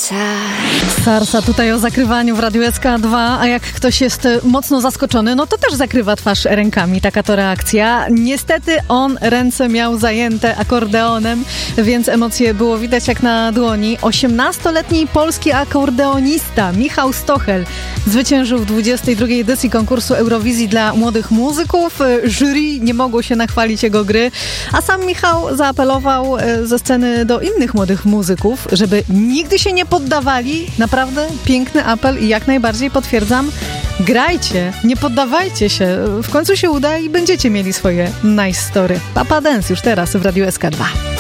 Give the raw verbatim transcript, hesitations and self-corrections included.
Sarsa tutaj o zakrywaniu w Radiu S K dwa, a jak ktoś jest mocno zaskoczony, no to też zakrywa twarz rękami. Taka to reakcja. Niestety on ręce miał zajęte akordeonem, więc emocje było widać jak na dłoni. osiemnastoletni polski akordeonista Michał Stochel zwyciężył w dwudziestej drugiej edycji konkursu Eurowizji dla młodych muzyków. Jury nie mogło się nachwalić jego gry, a sam Michał zaapelował ze sceny do innych młodych muzyków, żeby nigdy się nie poddawali. Naprawdę piękny apel i jak najbardziej potwierdzam, grajcie, nie poddawajcie się. W końcu się uda i będziecie mieli swoje nice story. Papa Dance już teraz w Radiu S K dwa.